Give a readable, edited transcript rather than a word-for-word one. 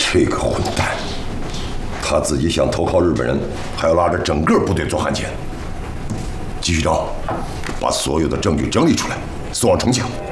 这个混蛋，他自己想投靠日本人，还要拉着整个部队做汉奸。继续找，把所有的证据整理出来，送往重庆。